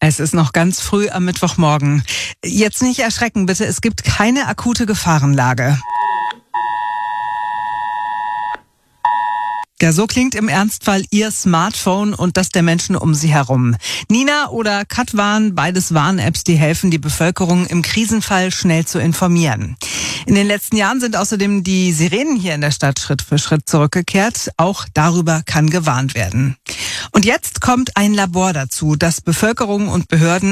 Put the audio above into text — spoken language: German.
Es ist noch ganz früh am Mittwochmorgen. Jetzt nicht erschrecken, bitte. Es gibt keine akute Gefahrenlage. Ja, so klingt im Ernstfall Ihr Smartphone und das der Menschen um Sie herum. Nina oder Katwan, beides Warn-Apps, die helfen, die Bevölkerung im Krisenfall schnell zu informieren. In den letzten Jahren sind außerdem die Sirenen hier in der Stadt Schritt für Schritt zurückgekehrt. Auch darüber kann gewarnt werden. Und jetzt kommt ein Labor dazu, das Bevölkerung und Behörden